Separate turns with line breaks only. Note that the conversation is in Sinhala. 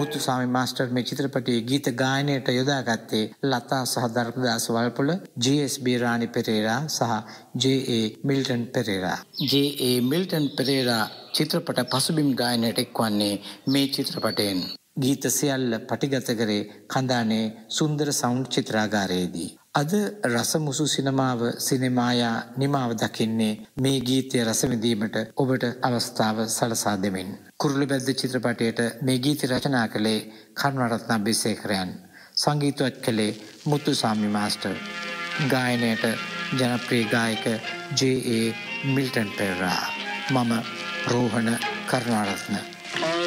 මුතුසාමි මාස්ටර් මේ චිත්‍රපටයේ ගීත ගායනයට යොදාගත්තේ ලතා සහ ධර්මදාස වල්පොල, ජී.එස්.බී. රාණි පෙරේරා සහ J.A.. Milton Perera. J.A.. Milton Perera චිත්‍රපට පසුබිම් ගායනයට එක්වන්නේ මේ චිත්‍රපටයෙන්. ගීත සියල්ල පටිගත කරේ කඳානේ සුන්දර සවුන්ඩ් චිත්‍රාගාරයේදී. අද රසමුසු සිනමායා නිමාව දකින්නේ මේ ගීතය රස විඳීමට ඔබට අවස්ථාව සලසා දෙමින්. කුරුළුබැද්ද චිත්‍රපටයට මේ ගීත රචනා කළේ කරුණාරත්න අබේසේකරයන්. සංගීතවත් කළේ මුතුසාමි මාස්ටර්. ගායනයට ජනප්‍රිය ගායක ජේ.ඒ. මිල්ටන් පෙරේරා. මම රෝහණ කරුණාරත්න.